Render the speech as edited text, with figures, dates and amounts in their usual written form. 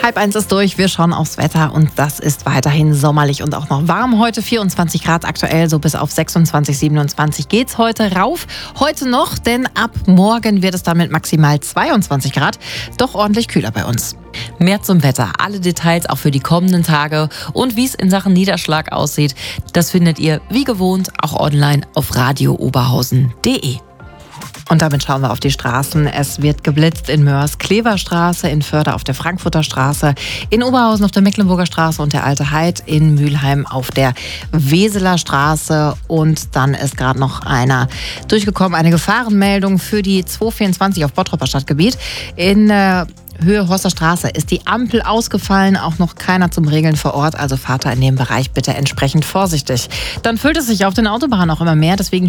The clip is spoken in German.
1:30 ist durch, wir schauen aufs Wetter und das ist weiterhin sommerlich und auch noch warm. Heute 24 Grad aktuell, so bis auf 26, 27 geht's heute rauf. Heute noch, denn ab morgen wird es dann mit maximal 22 Grad doch ordentlich kühler bei uns. Mehr zum Wetter, alle Details auch für die kommenden Tage und wie es in Sachen Niederschlag aussieht, das findet ihr wie gewohnt auch online auf radiooberhausen.de. Und damit schauen wir auf die Straßen. Es wird geblitzt in Mörs, Kleverstraße, in Förde auf der Frankfurter Straße, in Oberhausen auf der Mecklenburger Straße und der Alte Heid, in Mülheim auf der Weseler Straße. Und dann ist gerade noch einer durchgekommen, eine Gefahrenmeldung für die 224 auf Bottroper Stadtgebiet. In Höhe Horster Straße ist die Ampel ausgefallen, auch noch keiner zum Regeln vor Ort, also fahrt da in dem Bereich bitte entsprechend vorsichtig. Dann füllt es sich auf den Autobahnen auch immer mehr, deswegen